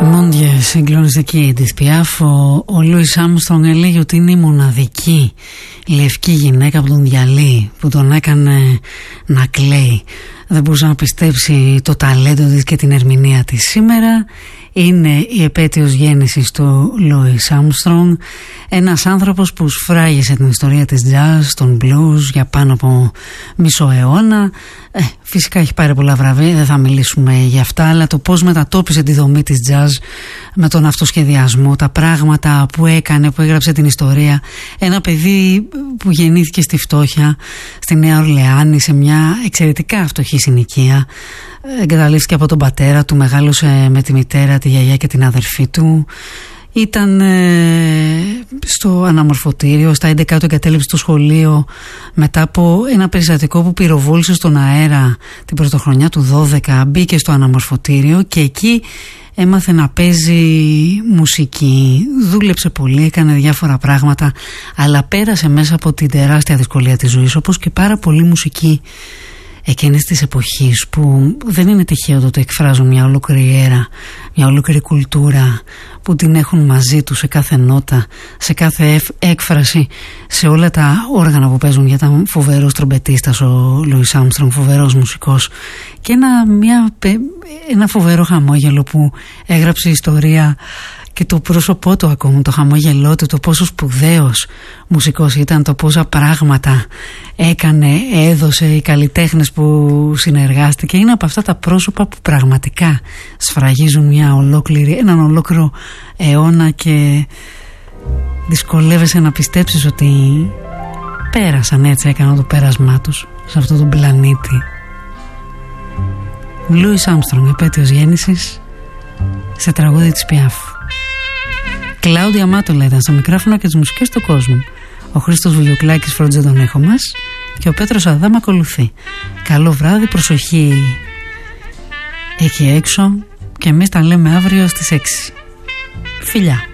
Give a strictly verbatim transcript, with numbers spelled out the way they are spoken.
Μόντια συγκλονιστική της Πιάφ. Ο, ο Λούις Άρμστρονγκ έλεγε ότι είναι η μοναδική λευκή γυναίκα που τον διαλύει, που τον έκανε να κλαίει. Δεν μπορούσε να πιστέψει το ταλέντο της και την ερμηνεία της. Σήμερα είναι η επέτειος γέννησης του Λούις Άρμστρονγκ, ένας άνθρωπος που σφράγισε την ιστορία της jazz, των blues για πάνω από μισό αιώνα. Ε, φυσικά έχει πάρει πολλά βραβεία, δεν θα μιλήσουμε για αυτά, αλλά το πώς μετατόπισε τη δομή της jazz με τον αυτοσχεδιασμό, τα πράγματα που έκανε, που έγραψε την ιστορία. Ένα παιδί που γεννήθηκε στη φτώχεια, στη Νέα Ορλεάνη, σε μια εξαιρετικά φτωχή συνοικία. Εγκαταλείφθηκε από τον πατέρα του, μεγάλωσε με τη μητέρα, τη γιαγιά και την αδερφή του. Ήταν ε, στο αναμορφωτήριο, στα έντεκα του εγκατέλειψε το σχολείο μετά από ένα περιστατικό που πυροβόλησε στον αέρα την πρωτοχρονιά του δώδεκα. Μπήκε στο αναμορφωτήριο και εκεί έμαθε να παίζει μουσική. Δούλεψε πολύ, έκανε διάφορα πράγματα, αλλά πέρασε μέσα από την τεράστια δυσκολία της ζωής, όπως και πάρα πολλοί μουσικοί εκείνης της εποχής, που δεν είναι τυχαίο το ότι εκφράζουν μια ολόκληρη έρα, μια ολόκληρη κουλτούρα, που την έχουν μαζί τους σε κάθε νότα, σε κάθε έκφραση, σε όλα τα όργανα που παίζουν. Για ήταν φοβερός τρομπετίστας ο Λούις Άρμστρονγκ, φοβερός μουσικός, και ένα, μια, ένα φοβερό χαμόγελο που έγραψε ιστορία. Και το πρόσωπό του ακόμα, το χαμόγελό του, το πόσο σπουδαίος μουσικός ήταν, το πόσα πράγματα έκανε, έδωσε, οι καλλιτέχνες που συνεργάστηκε. Είναι από αυτά τα πρόσωπα που πραγματικά σφραγίζουν μια ολόκληρη, έναν ολόκληρο αιώνα, και δυσκολεύεσαι να πιστέψεις ότι πέρασαν, έτσι έκαναν το πέρασμά τους σε αυτόν τον πλανήτη. Λούις Άρμστρονγκ, επέτειος γέννησης, σε τραγούδι της Πιάφ. Κλάουδια Μάτολα ήταν στο μικρόφωνο και τις μουσικές του κόσμου. Ο Χρήστος Βουγιουκλάκης φρόντιζε τον ήχο μας και ο Πέτρος Αδάμ ακολουθεί. Καλό βράδυ, προσοχή εκεί έξω, και εμείς τα λέμε αύριο στις έξι. Φιλιά.